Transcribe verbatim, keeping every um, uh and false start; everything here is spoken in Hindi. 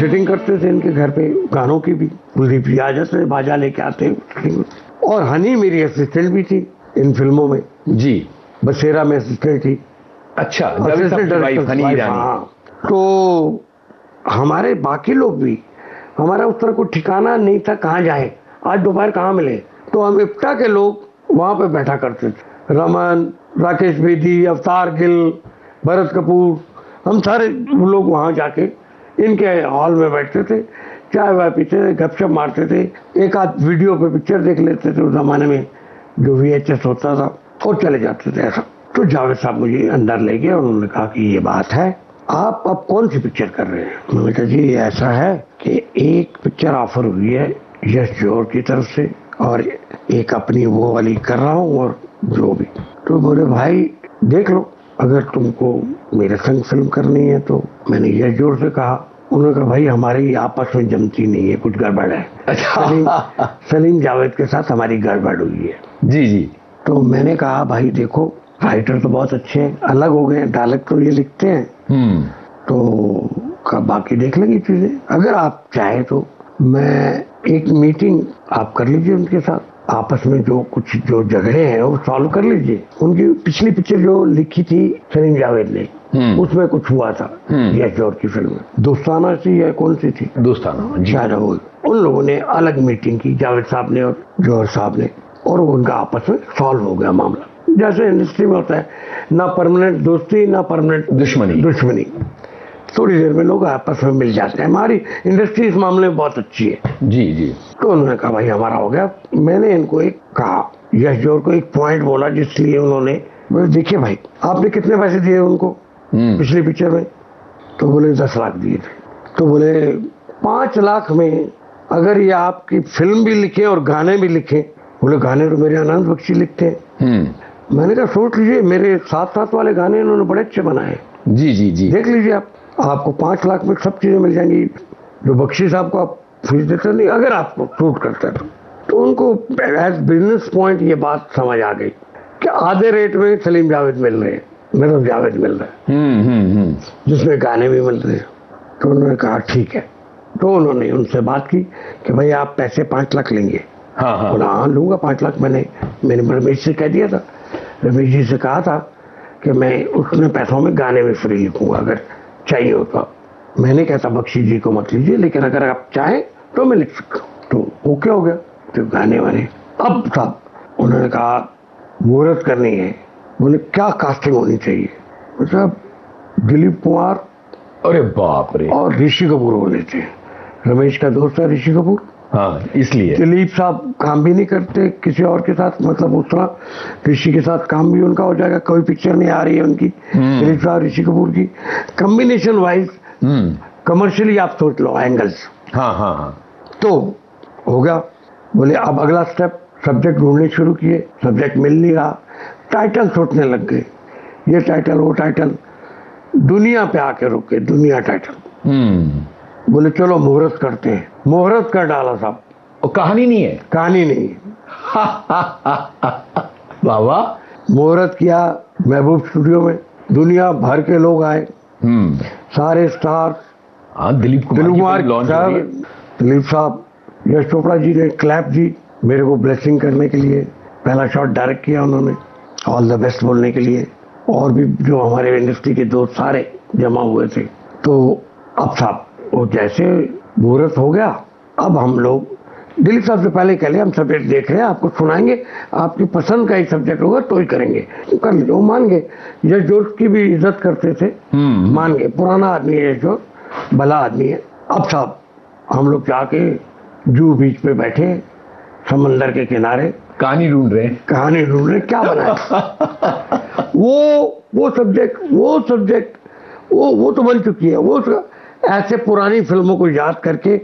सेटिंग करते थे इनके घर पे गानों की भी, कुलदीप यादव से बाजा लेके आते। और हनी मेरी असिस्टेंट भी थी इन फिल्मों में जी। बसेरा में असिस्टेंट थी। अच्छा, हनी ईरानी। तो हमारे बाकी लोग भी, हमारा उस तरह कोई ठिकाना नहीं था कहाँ जाए, आज दोपहर कहाँ मिले, तो हम इप्टा के लोग वहाँ पे बैठा करते थे। रमन, राकेश बेदी, अवतार गिल, भरत कपूर, हम सारे लोग वहाँ जाके इनके हॉल में बैठते थे, चाय वाय पीते थे, गपशप मारते थे, एक आध वीडियो पे पिक्चर देख लेते थे उस जमाने में जो वी एच एस होता था, और चले जाते थे ऐसा। तो जावेद साहब मुझे अंदर ले गए और उन्होंने कहा कि ये बात है, आप अब कौन सी पिक्चर कर रहे हैं? मैंने कहा जी ऐसा है कि एक पिक्चर ऑफर हुई है यश जौहर की तरफ से और एक अपनी वो वाली कर रहा हूँ और जो भी। तो बोले भाई देख लो, अगर तुमको मेरे संग फिल्म करनी है तो। मैंने यश जौहर से कहा, उन्होंने कहा भाई हमारी आपस में जमती नहीं है, कुछ गड़बड़ है। सलीम, सलीम जावेद के साथ हमारी गड़बड़ हुई है। जी जी। तो मैंने कहा भाई देखो, राइटर तो बहुत अच्छे हैं, अलग हो गए, डायलॉग तो ये लिखते हैं, हम्म तो का बाकी देख लेंगे चीजें, अगर आप चाहे तो मैं एक मीटिंग आप कर लीजिए उनके साथ, आपस में जो कुछ जो झगड़े हैं वो सॉल्व कर लीजिए। उनकी पिछली पिक्चर जो लिखी थी सलीम जावेद ने, उसमें कुछ हुआ था यश जौहर की फिल्म में, दोस्ताना सी या कौन सी थी, दोस्ताना शायद वो। उन लोगों ने अलग मीटिंग की, जावेद साहब ने और जौहर साहब ने, और उनका आपस में सॉल्व हो गया मामला। जैसे इंडस्ट्री में होता है, ना परमानेंट दोस्ती ना परमानेंट दुश्मनी दुश्मनी थोड़ी देर में लोग आपस में मिल जाते हैं। हमारी इंडस्ट्री इस मामले में बहुत अच्छी है। जी जी। तो उन्होंने कहा भाई हमारा हो गया। मैंने इनको एक कहा, यश जौहर को एक पॉइंट बोला जिसलिए उन्होंने बोले देखिए भाई आपने कितने पैसे दिए उनको पिछली पिक्चर में? तो बोले दस लाख दिए थे। तो बोले पांच लाख में अगर ये आपकी फिल्म भी लिखे और गाने भी लिखे, बोले गाने तो मेरे आनंद बख्शी लिखते हैं। मैंने कहा सोच लीजिए, मेरे साथ साथ वाले गाने इन्होंने बड़े अच्छे बनाए। जी जी जी। देख लीजिए आप, आपको पांच लाख में सब चीजें मिल जाएंगी, जो बख्शी साहब को आप फीस देते नहीं, अगर आपको सूट करता है तो। तो उनको एज बिजनेस पॉइंट ये बात समझ आ गई कि आधे रेट में सलीम जावेद मिल रहे हैं, मेरा जावेद मिल रहा है, जिसमें गाने भी मिल रहे हैं। तो उन्होंने कहा ठीक है। तो उन्होंने उनसे बात की कि भाई आप पैसे पांच लाख लेंगे? हाँ हाँ। बोला हाँ लूंगा पांच लाख। मैंने मैंने रमेश से कह दिया था, रमेश जी से कहा था कि मैं उतने पैसों में गाने में फ्री लिखूंगा, अगर चाहिए हो तो। मैंने कहता बख्शी जी को मत लीजिए, लेकिन अगर आप चाहें तो मैं लिख सकता हूँ। तो ओके हो गया। तो गाने वाले अब साहब उन्होंने कहा मुहूर्त करनी है। बोले क्या कास्टिंग होनी चाहिए? साहब दिलीप कुमार, अरे बाप रे, और ऋषि कपूर होने चाहिए। रमेश का दोस्त है ऋषि कपूर, हाँ इसलिए। दिलीप साहब काम भी नहीं करते किसी और के साथ, मतलब उस तरह ऋषि के साथ काम भी उनका हो जाएगा। कोई पिक्चर नहीं आ रही है उनकी दिलीप साहब ऋषि कपूर की, कॉम्बिनेशन वाइज कमर्शियली आप सोच लो एंगल्स। हाँ हाँ हाँ। तो हो गया। बोले अब अगला स्टेप, सब्जेक्ट ढूंढने शुरू किए, सब्जेक्ट मिल नहीं रहा, टाइटल सोचने लग गए, ये टाइटल वो टाइटल, दुनिया पे आके रुके, दुनिया टाइटल। बोले चलो मुहूर्त करते हैं। मुहूर्त कर डाला साहब। और कहानी नहीं है? कहानी नहीं। बाबा मुहूर्त किया महबूब स्टूडियो में, दुनिया भर के लोग आए, सारे स्टार। हाँ दिलीप कुमार साहब, दिलीप साहब, यश चोपड़ा जी ने क्लैप दी मेरे को ब्लेसिंग करने के लिए, पहला शॉट डायरेक्ट किया उन्होंने, ऑल द बेस्ट बोलने के लिए, और भी जो हमारे इंडस्ट्री के दोस्त सारे जमा हुए थे। तो अब साहब वो जैसे मुहूर्त हो गया, अब हम लोग दिलीप साहब से पहले कह लिया हम सब्जेक्ट देख रहे हैं, आपको सुनाएंगे, आपकी पसंद का ही सब्जेक्ट होगा तो ही करेंगे। तो कर लीजिए। वो मान गए, यश जौहर की भी इज्जत करते थे, मान गए, पुराना आदमी है यश जौहर, भला आदमी है। अब साहब हम लोग जाके जू बीच पे बैठे, समंदर के किनारे, कहानी ढूंढ रहे हैं, कहानी ढूंढ रहे क्या बनाए। वो वो सब्जेक्ट वो सब्जेक्ट वो वो तो बन चुकी है। वो ऐसे पुरानी फिल्मों को याद करके